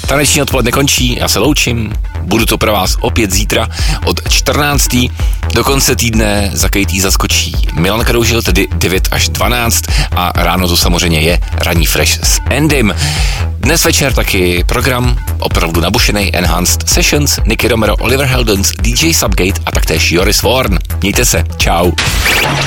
Taneční odpoledne končí, já se loučím, budu to pro vás opět zítra od 14. Do konce týdne za Katie zaskočí Milan Kroužil, tedy 9 až 12 a ráno to samozřejmě je ranní fresh s Endym. Dnes večer taky program opravdu nabušený, Enhanced Sessions, Nicky Romero, Oliver Heldens, DJ Subgate a taktéž Joris Vorn. Mějte se, čau.